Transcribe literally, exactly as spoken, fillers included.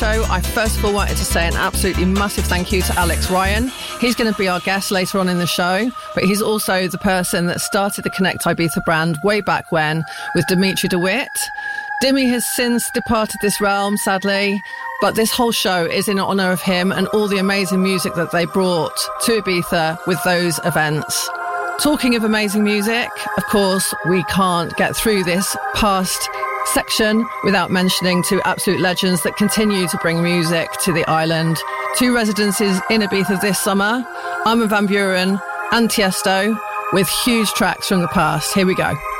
So I first of all wanted to say an absolutely massive thank you to Alex Ryan. He's going to be our guest later on in the show, but he's also the person that started the Connect Ibiza brand way back when with Dimitri de Witt. Dimmy has since departed this realm, sadly, but this whole show is in honour of him and all the amazing music that they brought to Ibiza with those events. Talking of amazing music, of course, we can't get through this past section without mentioning two absolute legends that continue to bring music to the island. Two residencies in Ibiza this summer, Armin van Buuren and Tiesto, with huge tracks from the past. Here we go.